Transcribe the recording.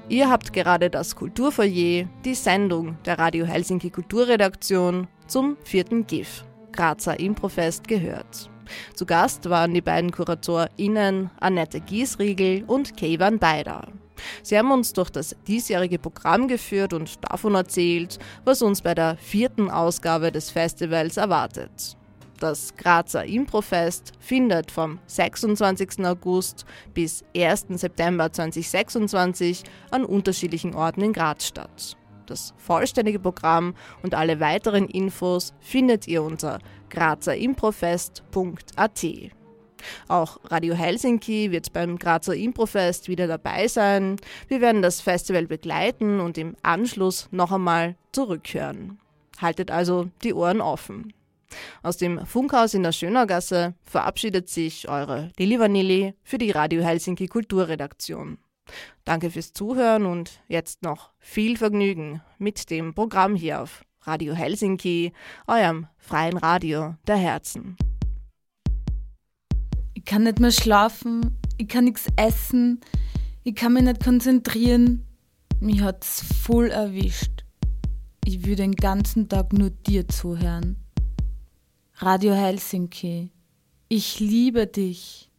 Ihr habt gerade das Kulturfoyer, die Sendung der Radio Helsinki Kulturredaktion zum 4. GIF, Grazer Improfest, gehört. Zu Gast waren die beiden KuratorInnen Annette Giesriegel und Keivan Beider. Sie haben uns durch das diesjährige Programm geführt und davon erzählt, was uns bei der 4. Ausgabe des Festivals erwartet. Das Grazer Improfest findet vom 26. August bis 1. September 2026 an unterschiedlichen Orten in Graz statt. Das vollständige Programm und alle weiteren Infos findet ihr unter grazerimprofest.at. Auch Radio Helsinki wird beim Grazer Improfest wieder dabei sein. Wir werden das Festival begleiten und im Anschluss noch einmal zurückhören. Haltet also die Ohren offen. Aus dem Funkhaus in der Schönaugasse verabschiedet sich eure Lili Vanilli für die Radio Helsinki Kulturredaktion. Danke fürs Zuhören und jetzt noch viel Vergnügen mit dem Programm hier auf Radio Helsinki, eurem freien Radio der Herzen. Ich kann nicht mehr schlafen, ich kann nichts essen, ich kann mich nicht konzentrieren. Mich hat's voll erwischt. Ich will den ganzen Tag nur dir zuhören. Radio Helsinki, ich liebe dich.